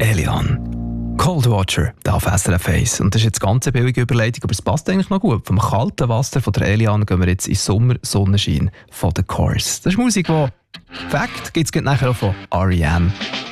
Elian. Cold Water, da auf SRF 1. Und das ist jetzt ganz eine billige Überleitung, aber es passt eigentlich noch gut. Vom kalten Wasser von der Elian gehen wir jetzt in Sommer-Sonnenschein von The Course. Das ist Musik, die Fact gibt es nachher auch von R.E.M.